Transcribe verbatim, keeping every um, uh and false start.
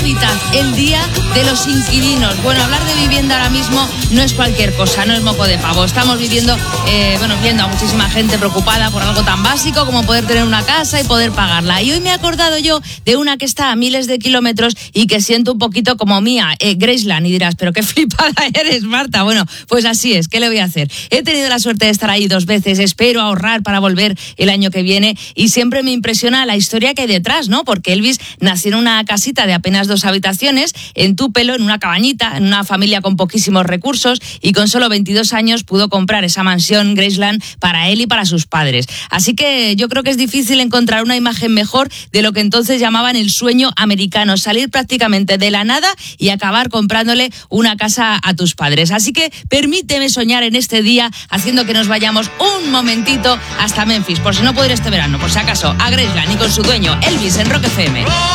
Habitat, el día de los inquilinos. Bueno, hablar de vivienda ahora mismo no es cualquier cosa, no es moco de pavo. Estamos viviendo, eh, bueno, viendo a muchísima gente preocupada por algo tan básico como poder tener una casa y poder pagarla. Y hoy me he acordado yo de una que está a miles de kilómetros y que siento un poquito como mía, eh, Graceland. Y dirás, pero qué flipada eres, Marta. Bueno, pues así es, ¿qué le voy a hacer? He tenido la suerte de estar ahí dos veces, espero ahorrar para volver el año que viene y siempre me impresiona la historia que hay detrás, ¿no? Porque Elvis nació en una casita de apenas dos habitaciones, en Tupelo, en una cabañita, en una familia con poquísimos recursos, y con solo veintidós años pudo comprar esa mansión Graceland para él y para sus padres. Así que yo creo que es difícil encontrar una imagen mejor de lo que entonces llamaban el sueño americano, salir prácticamente de la nada y acabar comprándole una casa a tus padres. Así que permíteme soñar en este día haciendo que nos vayamos un momentito hasta Memphis, por si no puedo ir este verano, por si acaso, a Graceland y con su dueño Elvis en Rock F M.